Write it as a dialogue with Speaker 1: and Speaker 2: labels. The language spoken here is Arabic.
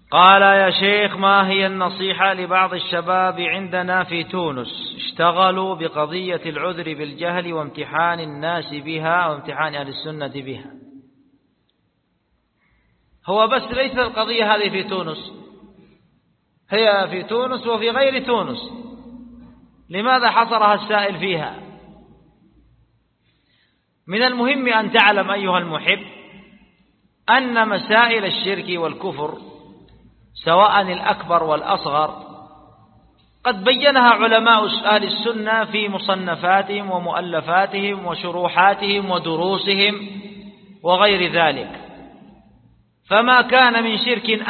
Speaker 1: قال: يا شيخ، ما هي النصيحة لبعض الشباب عندنا في تونس اشتغلوا بقضية العذر بالجهل وامتحان الناس بها وامتحان أهل السنة بها؟ هو بس ليس القضية هذه في تونس، هي في تونس وفي غير تونس. لماذا حصرها السائل فيها؟ من المهم أن تعلم أيها المحب أن مسائل الشرك والكفر سواء الأكبر والأصغر قد بينها علماء أهل السنة في مصنفاتهم ومؤلفاتهم وشروحاتهم ودروسهم وغير ذلك. فما كان من شرك